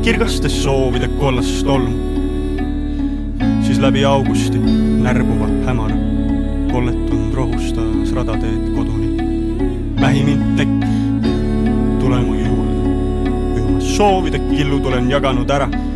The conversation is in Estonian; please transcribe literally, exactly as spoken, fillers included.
kirgastes soovide kollast tolmu. Siis läbi augusti närbuva hämara kolletund rohustas radateed koduni. Vähi mind tekki, tule mu juurde. Ühma soovide killu tulen jaganud ära.